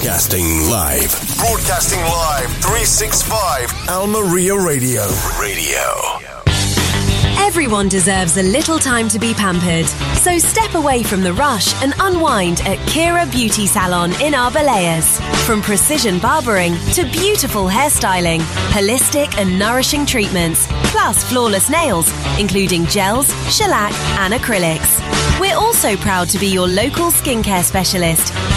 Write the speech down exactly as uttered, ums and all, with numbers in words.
Broadcasting live. Broadcasting live. three sixty-five. Almeria Radio. Radio. Everyone deserves a little time to be pampered. So step away from the rush and unwind at Kira Beauty Salon in Arbelayas. From precision barbering to beautiful hairstyling, holistic and nourishing treatments, plus flawless nails, including gels, shellac and acrylics. We're also proud to be your local skincare specialist.